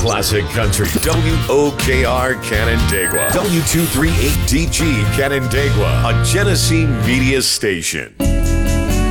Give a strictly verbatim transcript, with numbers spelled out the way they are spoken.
classic country. W O K R Canandaigua. W two thirty-eight D G Canandaigua. A Genesee media station.